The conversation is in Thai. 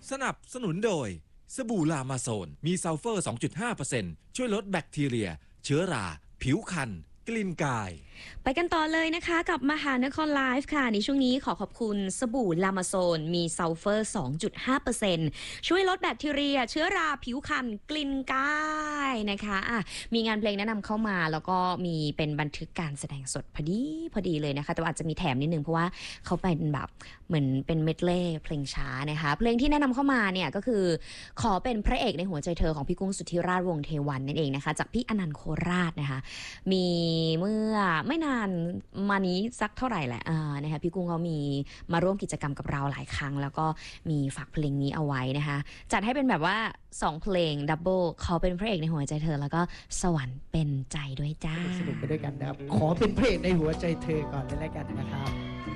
สนับสนุนโดยสบู่ลามาโซนมีซัลเฟอร์ 2.5% ช่วยลดแบคทีเรียเชื้อราผิวคันกลิ่นกายไปกันต่อเลยนะคะกับมหานครไลฟ์ค่ะในช่วงนี้ขอบคุณสบู่ลามาโซนมีซัลเฟอร์ 2.5% ช่วยลดแบคทีเรียเชื้อราผิวคันกลิ่นกายนะคะมีงานเพลงแนะนำเข้ามาแล้วก็มีเป็นบันทึกการแสดงสดพอดีเลยนะคะแต่ว่าอาจจะมีแถมนิดนึงเพราะว่าเขาเป็นแบบเหมือนเป็นเมดเล่เพลงช้านะคะเพลงที่แนะนำเข้ามาเนี่ยก็คือขอเป็นพระเอกในหัวใจเธอของพี่กุ้งสุทธิราชวงศ์เทวันนั่นเองนะคะจากพี่อนันต์โคราชนะคะมีเมื่อไม่นานมานี้สักเท่าไหร่แหละนะคะพี่กุ้งเขามีมาร่วมกิจกรรมกับเราหลายครั้งแล้วก็มีฝากเพลงนี้เอาไว้นะคะจัดให้เป็นแบบว่า2เพลงดับเบิลขอเป็นพระเอกในหัวใจเธอแล้วก็สวรรค์เป็นใจด้วยจ้าสนุกไปด้วยกันนะครับขอเป็นพระเอกในหัวใจเธอก่อนเลยแล้วกันนะครับ